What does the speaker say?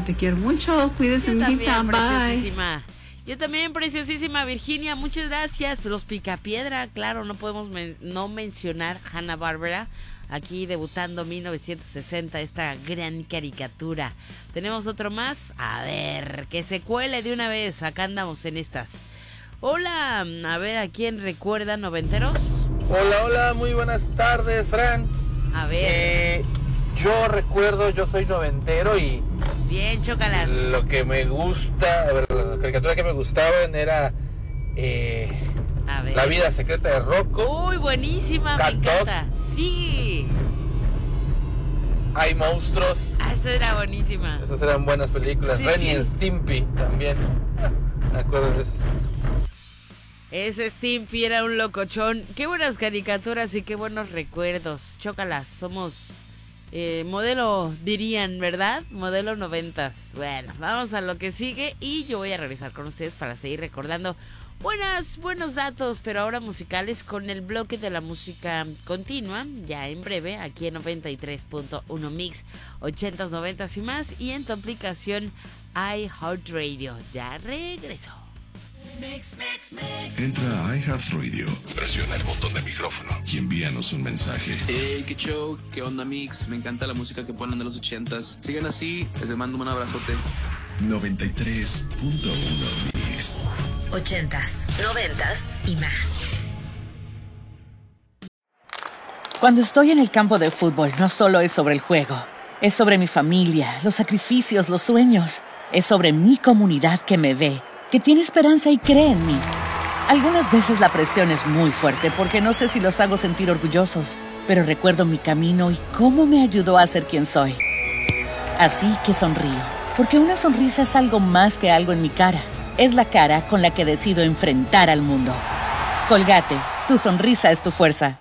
te quiero mucho. Cuídese, Yo mijita. también, Bye. preciosísima. Yo también, preciosísima Virginia, muchas gracias. Pues los Picapiedra, claro, no podemos no mencionar Hanna-Barbera. Aquí debutando 1960, esta gran caricatura. Tenemos otro más. A ver, que se cuele de una vez. Acá andamos en estas. Hola, a ver, ¿a quién recuerda noventeros? Hola, muy buenas tardes, Fran. A ver. Yo recuerdo, yo soy noventero y... Bien, chócalas. Lo que me gusta, a ver, las caricaturas que me gustaban era... A ver. La vida secreta de Rocco. Uy, buenísima, Cat me encanta. Sí. Hay monstruos. Esa era buenísima. Esas eran buenas películas. Sí, Ren sí. y Stimpy también. Me acuerdo de eso. Ese Stimpy era un locochón. Qué buenas caricaturas y qué buenos recuerdos. Chócalas, somos modelo, dirían, ¿verdad? Modelo 90s. Bueno, vamos a lo que sigue y yo voy a regresar con ustedes para seguir recordando buenos datos, pero ahora musicales con el bloque de la música continua, ya en breve, aquí en 93.1 Mix, 80s, 90s y más, y en tu aplicación iHeartRadio. Ya regreso. Entra a iHeartRadio, presiona el botón de micrófono y envíanos un mensaje. Hey, qué show, qué onda Mix, me encanta la música que ponen de los 80s. Sigan así, les mando un abrazote. 93.1 Mix. 80s, 90s y más. Cuando estoy en el campo de fútbol, no solo es sobre el juego. Es sobre mi familia, los sacrificios, los sueños. Es sobre mi comunidad que me ve, que tiene esperanza y cree en mí. Algunas veces la presión es muy fuerte porque no sé si los hago sentir orgullosos, pero recuerdo mi camino y cómo me ayudó a ser quien soy. Así que sonrío, porque una sonrisa es algo más que algo en mi cara. Es la cara con la que decido enfrentar al mundo. Colgate, tu sonrisa es tu fuerza.